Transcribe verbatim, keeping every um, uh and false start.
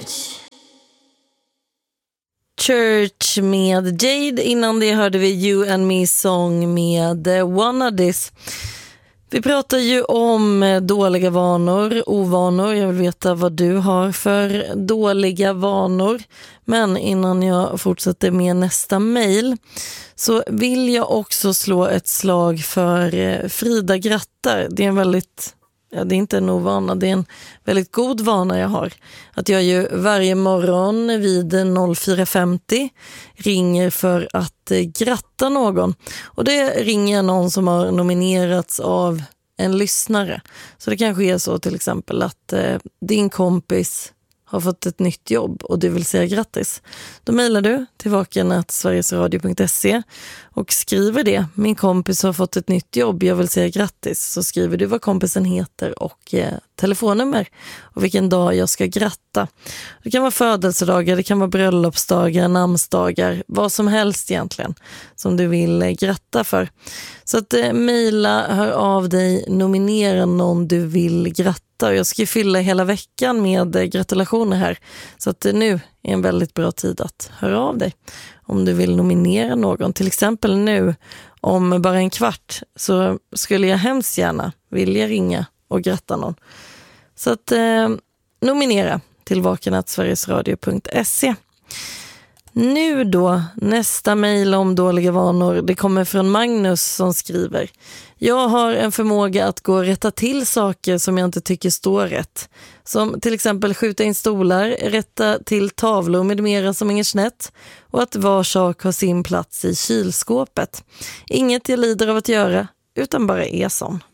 Church med Jade. Innan det hörde vi You and Me Song med Wanna This. Vi pratar ju om dåliga vanor, ovanor. Jag vill veta vad du har för dåliga vanor. Men innan jag fortsätter med nästa mejl så vill jag också slå ett slag för Frida grattar. Det är en väldigt... Ja, det är inte en ovana, det är en väldigt god vana jag har. Att jag ju varje morgon vid fyra femtio ringer för att gratta någon. Och det ringer någon som har nominerats av en lyssnare. Så det kanske är så till exempel att eh, din kompis har fått ett nytt jobb och du vill säga grattis. Då mejlar du till vaken snabel-a sverigesradio punkt se och skriver det. Min kompis har fått ett nytt jobb, jag vill säga grattis. Så skriver du vad kompisen heter och eh, telefonnummer och vilken dag jag ska gratta. Det kan vara födelsedagar, det kan vara bröllopsdagar, namnsdagar, vad som helst egentligen som du vill eh, gratta för. Så att eh, mejla, hör av dig, nominera någon du vill gratta. Och jag ska fylla hela veckan med eh, gratulationer här. Så att eh, nu är en väldigt bra tid att höra av dig om du vill nominera någon. Till exempel nu om bara en kvart så skulle jag hemskt gärna vilja ringa och gratta någon. Så att eh, nominera till vaken snabel-a sverigesradio punkt se. Nu då, nästa mejl om dåliga vanor, det kommer från Magnus som skriver: jag har en förmåga att gå och rätta till saker som jag inte tycker står rätt. Som till exempel skjuta in stolar, rätta till tavlor med mera som ingen snett och att var sak har sin plats i kylskåpet. Inget jag lider av att göra, utan bara är sån.